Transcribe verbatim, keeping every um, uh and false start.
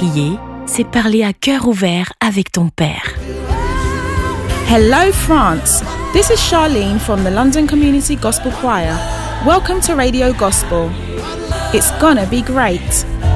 Prier, c'est parler à cœur ouvert avec ton Père. Hello France, this is Charlene from the London Community Gospel Choir. Welcome to Radio Gospel. It's gonna be great.